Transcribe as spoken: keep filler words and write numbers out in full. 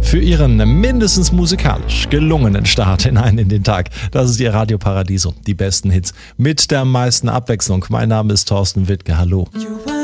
für Ihren mindestens musikalisch gelungenen Start hinein in den Tag. Das ist Ihr Radio Paradiso. Die besten Hits mit der meisten Abwechslung. Mein Name ist Thorsten Wittke. Hallo.